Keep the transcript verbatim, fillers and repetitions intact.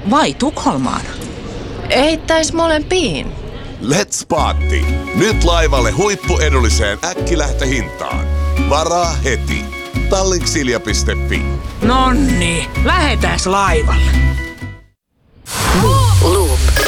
vai Tukholmaan? Eittäis molempiin. Let's party! Nyt laivalle huippuedulliseen äkkilähtöhintaan. Varaa heti. Tallinksilja piste fi. Nonni, lähetääs laivalle. Loop.